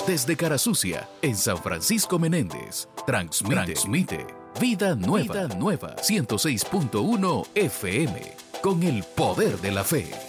Desde Carasucia, en San Francisco Menéndez. Transmite Vida Nueva. 106.1 FM. Con el poder de la fe.